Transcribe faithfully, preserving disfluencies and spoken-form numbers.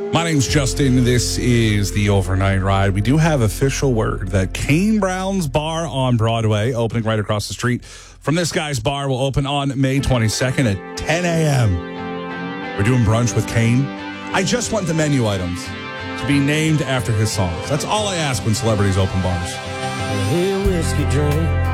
My name's Justin. This is the Overnight Ride. We do have official word that Kane Brown's Bar on Broadway, opening right across the street from this guy's bar, will open on May twenty-second at ten a.m. We're doing brunch with Kane. I just want the menu items to be named after his songs. That's all I ask when celebrities open bars. Hey, whiskey drink.